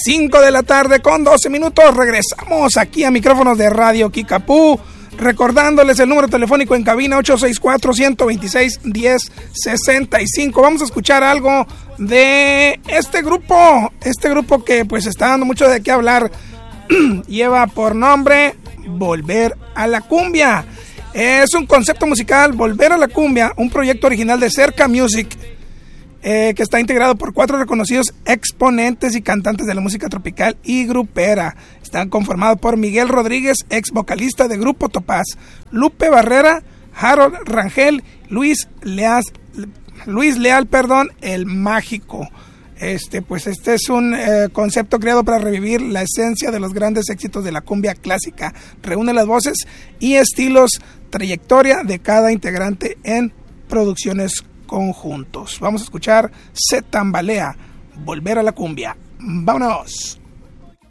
5 de la tarde con 12 minutos. Regresamos aquí a micrófonos de Radio Kickapoo. Recordándoles el número telefónico en cabina 864-126-1065. Vamos a escuchar algo de este grupo que pues está dando mucho de qué hablar. Lleva por nombre Volver a la Cumbia. Es un concepto musical, Volver a la Cumbia, un proyecto original de Cerca Music, que está integrado por 4 reconocidos exponentes y cantantes de la música tropical y grupera. Están conformados por Miguel Rodríguez, ex vocalista de Grupo Topaz, Lupe Barrera, Harold Rangel, Luis Leal, el Mágico. Este es un concepto creado para revivir la esencia de los grandes éxitos de la cumbia clásica. Reúne las voces y estilos, trayectoria de cada integrante en producciones conjuntos. Vamos a escuchar Se Tambalea, Volver a la Cumbia. ¡Vámonos!